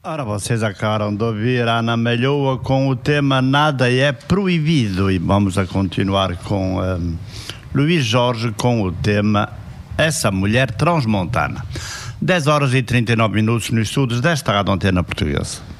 Ora, vocês acabaram de ouvir a Ana Malhoa com o tema Nada é Proibido, e vamos a continuar com Luís Jorge com o tema Essa Mulher Transmontana. 10 horas e 39 minutos nos estudos desta Rádio Antena Portuguesa.